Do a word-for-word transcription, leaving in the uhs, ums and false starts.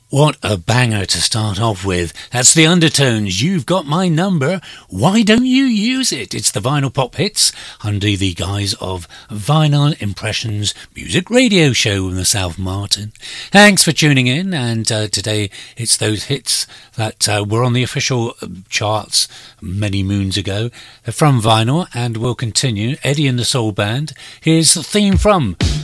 What a banger to start off with. That's the Undertones. You've got my number. Why don't you use it? It's the Vinyl Pop Hits under the guise of Vinyl Impressions Music Radio Show with myself, Martin. Thanks for tuning in. And uh, today it's those hits that uh, were on the official charts many moons ago. They're from vinyl and will continue. Eddie and the Soul Band. Here's the theme from